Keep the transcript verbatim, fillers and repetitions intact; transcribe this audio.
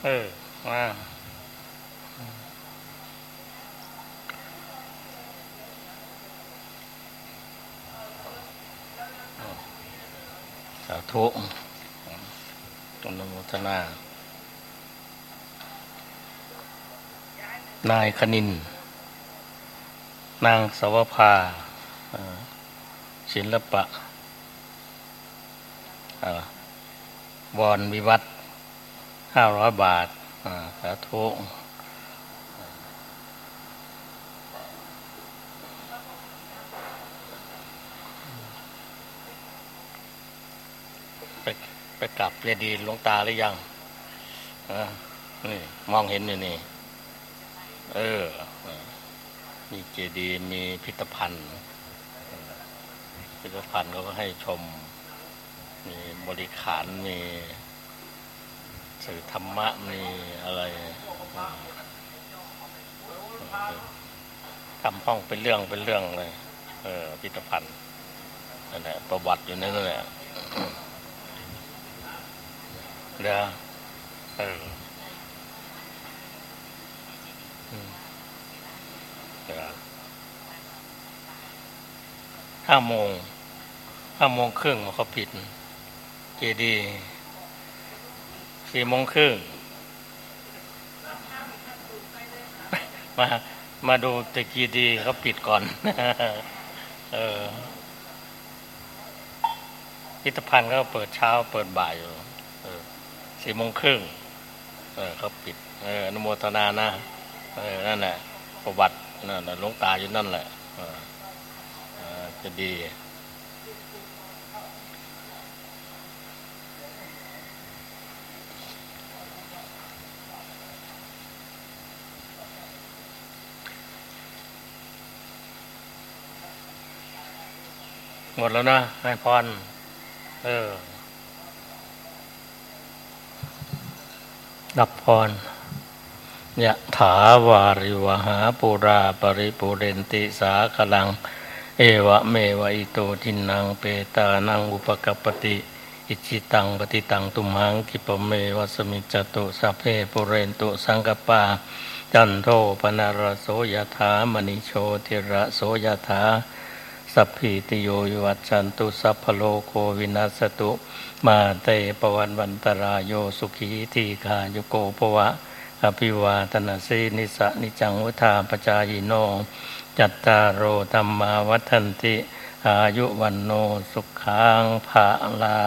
ออมาสาธุอนุโมทนานายคณินนางสวภาศิลปะวอนวิวัฒน์ห้าร้อยบาทสาธุไปไปกลับเจดีย์หลวงตาหรือยังนี่มองเห็นอยู่นี่เออมีเจดีย์มีพิพิธภัณฑ์พิพิธภัณฑ์เขาก็ให้ชมมีบริขารมีสื่อธรรมะมีอะไรทำห้องเป็นเรื่องเป็นเรื่องเลยเออพิพิธภัณฑ์นั่นแหละประวัติอยู่นั่นแหละเด้อเออห้าโมงห้าโมงครึ่งเขาปิดเจดีย์สี่โมงครึ่งมามาดูแต่เจดีย์เขาปิดก่อนเออพิพิธภัณฑ์เขาเปิดเช้าเปิดบ่ายอยู่เออสี่โมงครึ่งเออเขาปิดเอออนุโมทนานะเออนั่นแหละประวัตินั่นแหละหลวงตาอยู่นั่นแหละเออจะดีหมดแล้วนะนายพรเออรับพรยะถาวาริวหาปุราปริปุเรนติสาคลังเอวะเมวะอิโตทินังเปตานังอุปกัปปติอิจิตังปฏิตังตุมหังคิปเมวะสมิจจตุสัพเพปุเรนตุสังกปาจันโทปนารโสยถามณิโชติระโสยถาสัพพิติโยวิวัชชันตุสัพพโลโควินัสตุมาเตปวันวันตรายโยสุขีทีฆายุโกภวะอภิวาทนาสีนิสะนิจังวุธาปจายโนจัตตารโอธัมมาวัฏันติอายุวันโนสุขังภะลา